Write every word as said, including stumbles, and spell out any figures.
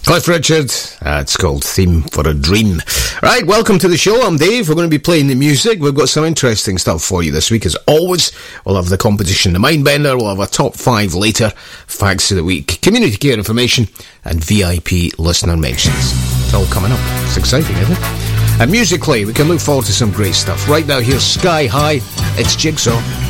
Cliff Richard, uh, it's called Theme for a Dream. Right, welcome to the show. I'm Dave. We're going to be playing the music. We've got some interesting stuff for you this week, as always. We'll have the competition, the Mindbender. We'll have a top five later, facts of the week, community care information, and V I P listener mentions. It's all coming up. It's exciting, isn't it? And musically, we can look forward to some great stuff. Right now, here's Sky High. It's Jigsaw.